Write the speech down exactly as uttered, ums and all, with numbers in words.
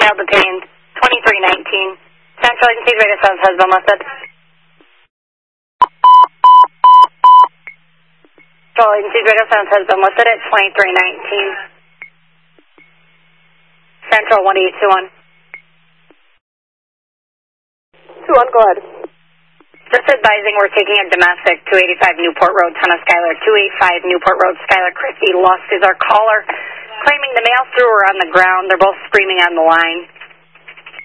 mail detained, twenty-three nineteen. Central Agency Radio Sounds has been listed. Central Agency Radio Sounds has been listed at twenty-three nineteen. Central one eight two one. two one, go ahead. Just advising we're taking a domestic, two eighty-five Newport Road, ton of Skylar, two eighty-five Newport Road, Skylar. Christy Lusk is our caller, claiming the mail threw her on the ground. They're both screaming on the line.